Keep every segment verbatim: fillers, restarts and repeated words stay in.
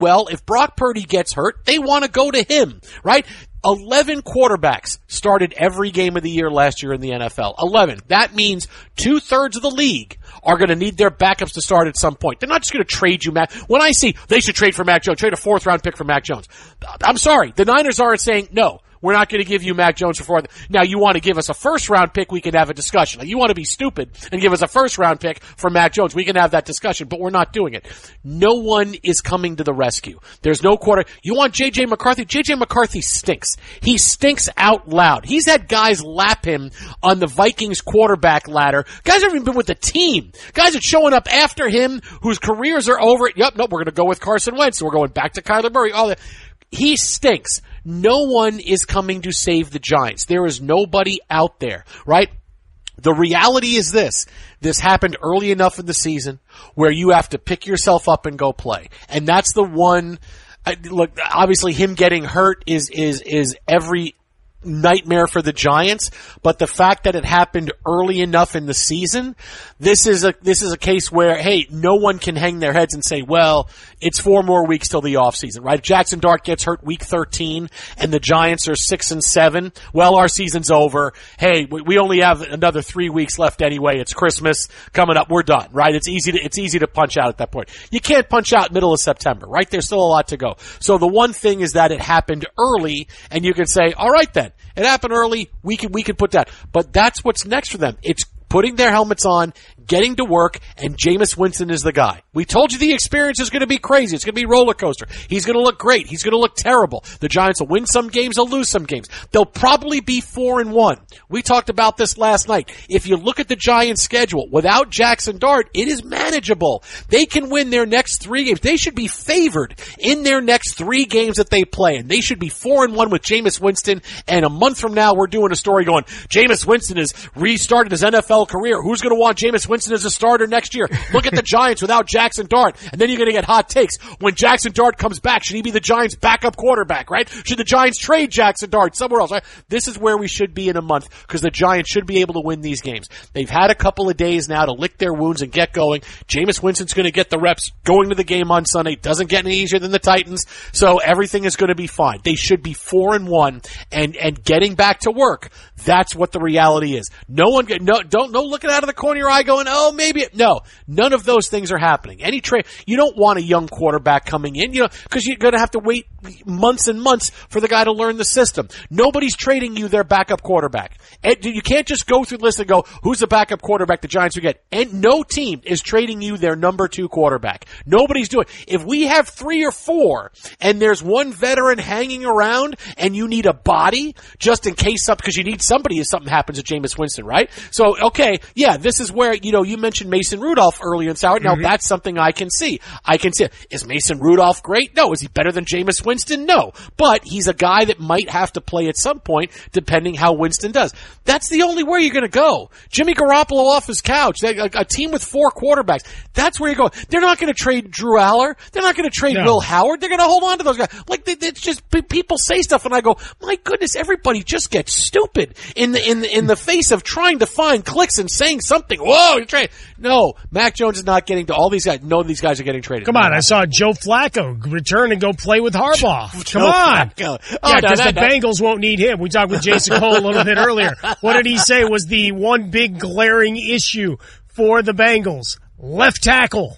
well, if Brock Purdy gets hurt, they want to go to him, right? eleven quarterbacks started every game of the year last year in the N F L. eleven. That means two-thirds of the league are going to need their backups to start at some point. They're not just going to trade you, Mac. When I see they should trade for Mac Jones, trade a fourth-round pick for Mac Jones, I'm sorry. The Niners aren't saying, no, we're not going to give you Mac Jones for fourth. Now, you want to give us a first-round pick, we can have a discussion. Like, you want to be stupid and give us a first-round pick for Mac Jones, we can have that discussion, but we're not doing it. No one is coming to the rescue. There's no quarter. You want J J. McCarthy? J J. McCarthy stinks. He stinks out loud. He's had guys lap him on the Vikings quarterback ladder. Guys haven't even been with the team. Guys are showing up after him whose careers are over. Yep, nope, we're going to go with Carson Wentz. We're going back to Kyler Murray. All that. He stinks. No one is coming to save the Giants. There is nobody out there, right? The reality is this. This happened early enough in the season where you have to pick yourself up and go play. And that's the one, uh, look, obviously him getting hurt is, is, is every nightmare for the Giants, but the fact that it happened early enough in the season, this is a this is a case where, hey, no one can hang their heads and say, well, it's four more weeks till the offseason, right? If Jackson Dart gets hurt week thirteen and the Giants are six and seven, well, our season's over. Hey, we only have another three weeks left anyway. It's Christmas coming up. We're done, right? It's easy to it's easy to punch out at that point. You can't punch out middle of September, right? There's still a lot to go. So the one thing is that it happened early, and you can say, all right then, it happened early. We can we can put that. But that's what's next for them. It's putting their helmets on, getting to work, and Jameis Winston is the guy. We told you the experience is going to be crazy. It's going to be a roller coaster. He's going to look great. He's going to look terrible. The Giants will win some games, they'll lose some games. They'll probably be four and one. We talked about this last night. If you look at the Giants' schedule, without Jackson Dart, it is manageable. They can win their next three games. They should be favored in their next three games that they play, and they should be four and one with Jameis Winston. And a month from now, we're doing a story going, Jameis Winston has restarted his N F L career. Who's going to want Jameis Winston as a starter next year? Look at the Giants without Jackson Dart. And then you're going to get hot takes. When Jackson Dart comes back, should he be the Giants' backup quarterback, right? Should the Giants trade Jackson Dart somewhere else, right? This is where we should be in a month, because the Giants should be able to win these games. They've had a couple of days now to lick their wounds and get going. Jameis Winston's going to get the reps going to the game on Sunday. Doesn't get any easier than the Titans, so everything is going to be fine. They should be four and one and, and getting back to work. That's what the reality is. No one, no, don't, no looking out of the corner of your eye going, oh, maybe, no, none of those things are happening. Any trade, you don't want a young quarterback coming in, you know, because you're going to have to wait months and months for the guy to learn the system. Nobody's trading you their backup quarterback. And you can't just go through the list and go, who's the backup quarterback the Giants will get? And no team is trading you their number two quarterback. Nobody's doing it. If we have three or four and there's one veteran hanging around and you need a body just in case something, because you need somebody if something happens to Jameis Winston, right? So, okay, yeah, this is where, you know, you mentioned Mason Rudolph earlier in Sauer. Now, mm-hmm. That's something I can see. I can see. Is Mason Rudolph great? No. Is he better than Jameis Winston? No. But he's a guy that might have to play at some point, depending how Winston does. That's the only way you're going to go. Jimmy Garoppolo off his couch. They, a, a team with four quarterbacks. That's where you go. They're not going to trade Drew Aller. They're not going to trade no. Will Howard. They're going to hold on to those guys. Like, they, it's just, people say stuff and I go, my goodness, everybody just gets stupid in the, in the, in the face of trying to find clicks and saying something. Whoa, you're trading. No, Mac Jones is not getting to all these guys. None of these guys are getting traded. Come on, I saw Joe Flacco return and go play with Harbaugh. Come Joe on. Flacco. Oh, yeah, because no, the no. Bengals won't need him. We talked with Jason Cole a little bit earlier. What did he say was the one big glaring issue for the Bengals? Left tackle.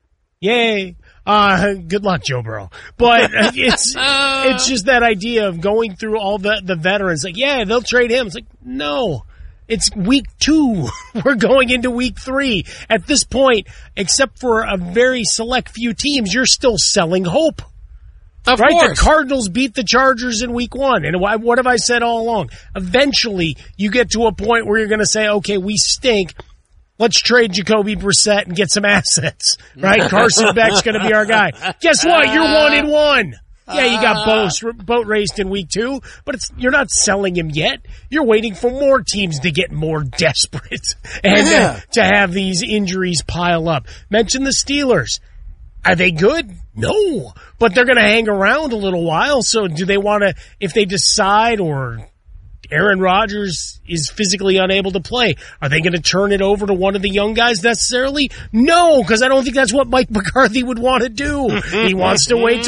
Yay. Uh, good luck, Joe Burrow. But it's, it's just that idea of going through all the, the veterans. Like, yeah, they'll trade him. It's like, no. It's week two. We're going into week three. At this point, except for a very select few teams, you're still selling hope. Of right? course. The Cardinals beat the Chargers in week one. And what have I said all along? Eventually, you get to a point where you're going to say, okay, we stink. Let's trade Jacoby Brissett and get some assets. Right? Carson Beck's going to be our guy. Guess what? You're one and one. Yeah, you got boat, boat raced in week two, but it's you're not selling him yet. You're waiting for more teams to get more desperate and yeah. uh, to have these injuries pile up. Mention the Steelers. Are they good? No, but they're going to hang around a little while. So do they want to, if they decide or Aaron Rodgers is physically unable to play, are they going to turn it over to one of the young guys necessarily? No, because I don't think that's what Mike McCarthy would want to do. He wants to wait till